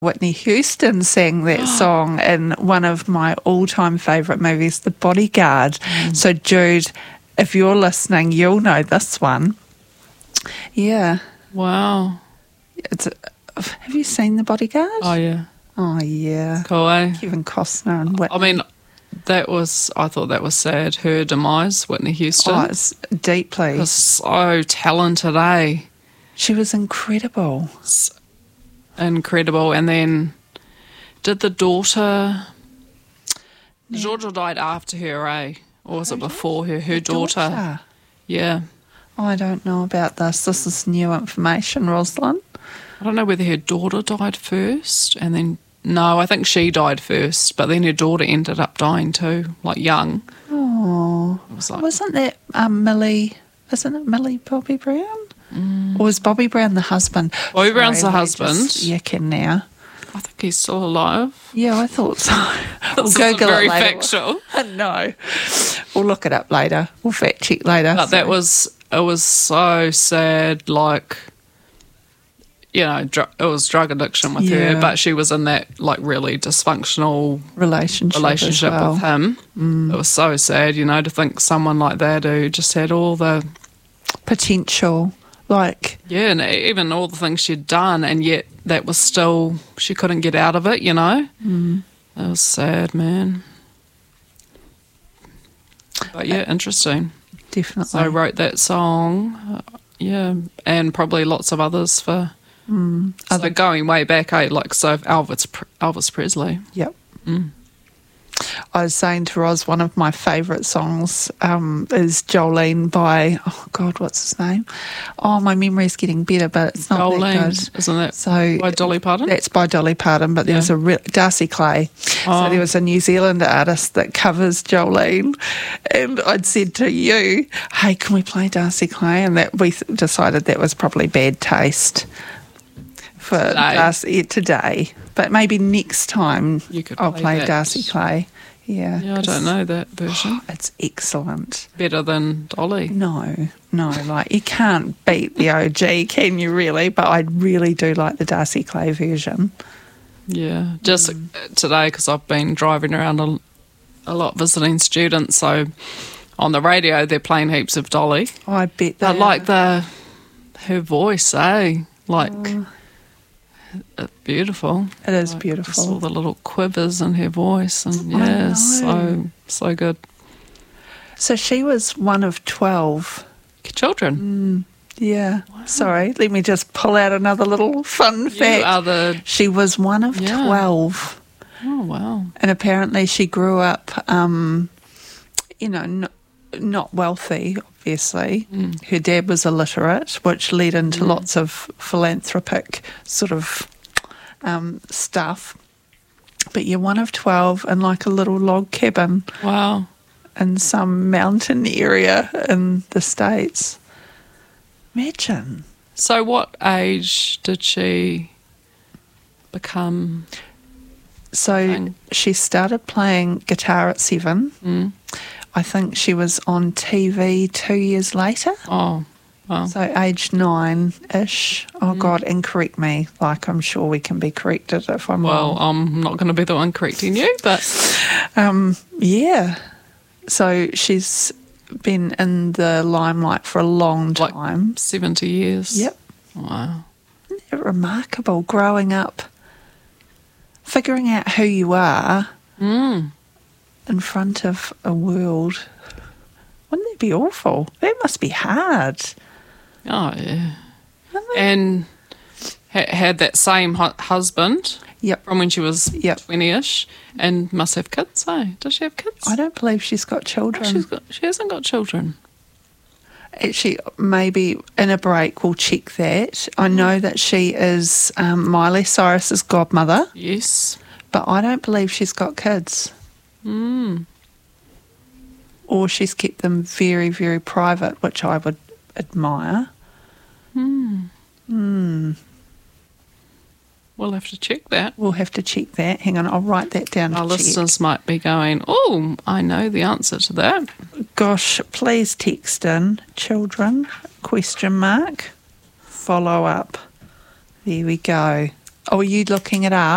Whitney Houston sang that song in one of my all-time favourite movies, The Bodyguard. So, Jude, if you're listening, you'll know this one. Yeah. Wow. Have you seen The Bodyguard? Oh, yeah. Oh, yeah. Cool, eh? Kevin Costner and Whitney. I mean, I thought that was sad, her demise, Whitney Houston. Oh, it's deeply. She was so talented, eh? She was incredible. Incredible. And then did the daughter died after her, eh? Or was it before her? Her daughter. Yeah. Oh, I don't know about this. This is new information, Rosalind. I don't know whether her daughter died first and then... No, I think she died first, but then her daughter ended up dying too, like young. Oh. Wasn't that Millie... Isn't it Millie Bobby Brown? Or was Bobby Brown the husband? Bobby Brown's the husband. Yucking now. I think he's still alive. Yeah, I thought so. We'll Google it later. Very factual. No. We'll look it up later. We'll fact check later. But it was so sad, like... You know, it was drug addiction with her, but she was in that, like, really dysfunctional relationship with him. It was so sad, you know, to think someone like that who just had all the... potential, like... Yeah, and even all the things she'd done, and yet that was still... She couldn't get out of it, you know? It was sad, man. But, yeah, interesting. Definitely. So I wrote that song, and probably lots of others for... So going way back, like so Elvis Presley. Yep. I was saying to Roz, one of my favourite songs is Jolene by, oh God, what's his name? Oh, my memory's getting better, but it's not Jolene, that good. Isn't that so by Dolly Parton? That's by Dolly Parton, but there was Darcy Clay. So there was a New Zealand artist that covers Jolene, and I'd said to you, hey, can we play Darcy Clay? And that we decided that was probably bad taste for Darcy today, but maybe next time I'll play Darcy Clay. Yeah, I don't know that version. It's excellent. Better than Dolly. No, like you can't beat the OG, can you really? But I really do like the Darcy Clay version. Yeah, just today because I've been driving around a lot visiting students, so on the radio they're playing heaps of Dolly. Oh, I bet they like her voice, eh? Like... beautiful. It is beautiful. Just all the little quivers in her voice, and so good. So she was one of 12 children. Yeah. Wow. Sorry, let me just pull out another little fun fact. She was one of 12. Oh wow! And apparently she grew up, not wealthy. Obviously, her dad was illiterate, which led into lots of philanthropic sort of stuff. But you're one of 12 in like a little log cabin. Wow. In some mountain area in the States. Imagine. So what age did she become? So she started playing guitar at 7. I think she was on TV 2 years later. Oh, wow. So age 9-ish. Oh, God, and correct me. Like, I'm sure we can be corrected if I'm wrong. Well, I'm not going to be the one correcting you, but... yeah. So she's been in the limelight for a long time. Like 70 years? Yep. Wow. Isn't it remarkable growing up, figuring out who you are... in front of a world. Wouldn't that be awful? That must be hard. Oh, yeah. And had that same husband from when she was 20-ish and must have kids, eh? Does she have kids? I don't believe she's got children. She hasn't got children. Actually, maybe in a break we'll check that. I know that she is Miley Cyrus's godmother. Yes. But I don't believe she's got kids. Or she's kept them very, very private, which I would admire. We'll have to check that. We'll have to check that. Hang on, I'll write that down. Our listeners might be going, oh, I know the answer to that. Gosh, please text in children, ? Follow up. There we go. Oh, are you looking it up?